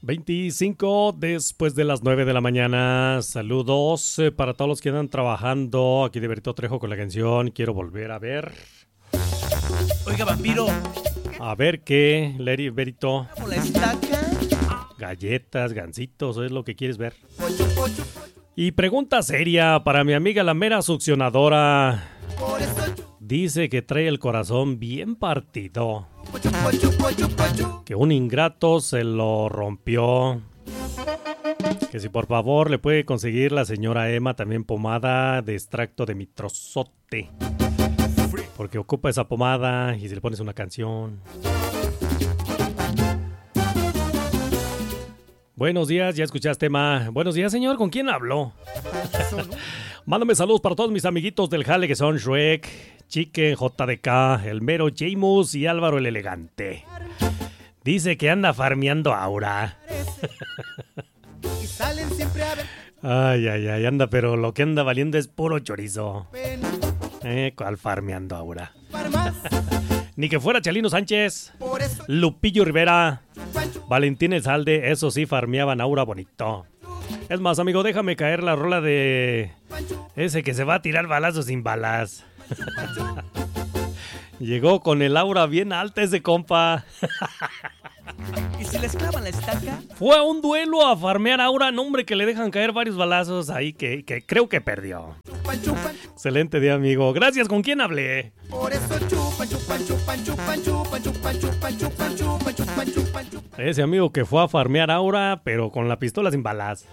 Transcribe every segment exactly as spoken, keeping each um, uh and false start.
veinticinco después de las nueve de la mañana. Saludos eh, para todos los que andan trabajando. Aquí de Berito Trejo con la canción Quiero Volver a Ver. Oiga, vampiro. A ver qué, Leri, Berito. ¿Cómo la estaca? Galletas, gancitos, es lo que quieres ver. Y pregunta seria para mi amiga la mera succionadora. Dice que trae el corazón bien partido, que un ingrato se lo rompió, que si por favor le puede conseguir la señora Emma también pomada de extracto de mitrozote, porque ocupa esa pomada y si le pones una canción. Buenos días, ya escuchaste, Emma. Buenos días, señor, ¿con quién habló? Mándame saludos para todos mis amiguitos del jale que son Shrek, Chicken, J D K, el mero Jamus y Álvaro el elegante. Dice que anda farmeando Aura. Ay, ay, ay, anda, pero lo que anda valiendo es puro chorizo. Eh, ¿cuál farmeando Aura? Ni que fuera Chalino Sánchez, Lupillo Rivera, Valentín Elzalde, eso sí farmeaban Aura bonito. Es más, amigo, déjame caer la rola de ese que se va a tirar balazos sin balas. Llegó con el aura bien alta ese compa. ¿Y si les clavan la estaca? Fue a un duelo a farmear aura, no, hombre, que le dejan caer varios balazos ahí que, que creo que perdió. Excelente día, amigo. Gracias, ¿con quién hablé? Por eso chupan, chupan, chupan, chupan, chupan, chupan, chupan, chupan, chupan, chupan, chupan. Ese amigo que fue a farmear aura, pero con la pistola sin balas.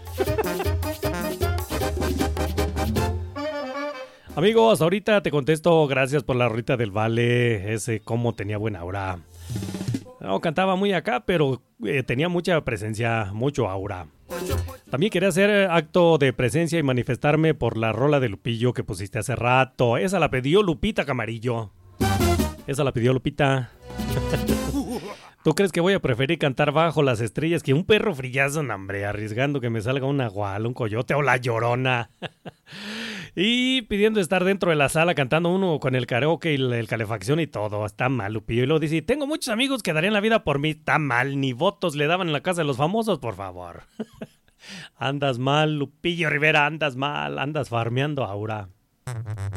Amigo, hasta ahorita te contesto, gracias por la rolita del Vale, ese cómo tenía buena aura. No, cantaba muy acá, pero eh, tenía mucha presencia, mucho aura. También quería hacer acto de presencia y manifestarme por la rola de Lupillo que pusiste hace rato. Esa la pidió Lupita Camarillo. Esa la pidió Lupita. ¿Tú crees que voy a preferir cantar bajo las estrellas que un perro frillazo, no, hombre, arriesgando que me salga un nahual, un coyote o la llorona? Y pidiendo estar dentro de la sala cantando uno con el karaoke y el, el calefacción y todo. Está mal, Lupillo. Y luego dice, tengo muchos amigos que darían la vida por mí. Está mal, ni votos le daban en la casa de los famosos, por favor. Andas mal, Lupillo Rivera, andas mal, andas farmeando aura.